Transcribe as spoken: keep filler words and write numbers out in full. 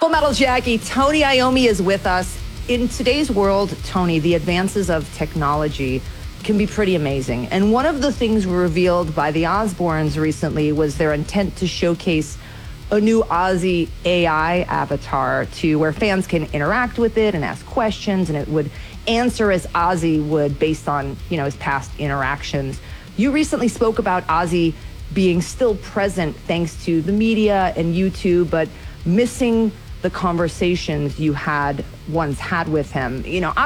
Full Metal Jackie, Tony Iommi is with us. In today's world, Tony, the advances of technology can be pretty amazing. And one of the things revealed by the Osbournes recently was their intent to showcase a new Ozzy A I avatar to where fans can interact with it and ask questions, and it would answer as Ozzy would based on, you know, his past interactions. You recently spoke about Ozzy being still present thanks to the media and YouTube, but missing the conversations you had once had with him. You know,